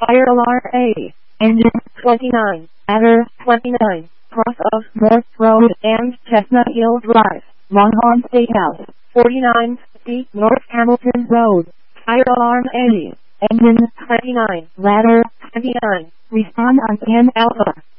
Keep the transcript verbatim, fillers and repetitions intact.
Fire alarm A. Engine twenty-nine. Ladder twenty-nine. Cross of North Road and Chestnut Hill Drive. Longhorn Steakhouse. forty-nine C North Hamilton Road. Fire alarm A. Engine twenty-nine. Ladder twenty-nine. Respond on ten Alpha.